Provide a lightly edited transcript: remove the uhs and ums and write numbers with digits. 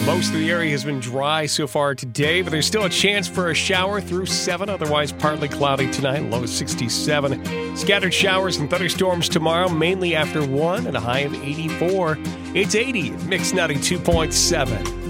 Most of the area has been dry so far today, but there's still a chance for a shower through 7. Otherwise, partly cloudy tonight, low 67. Scattered showers and thunderstorms tomorrow, mainly after 1 and a high of 84. It's 80 at Mix 92.7.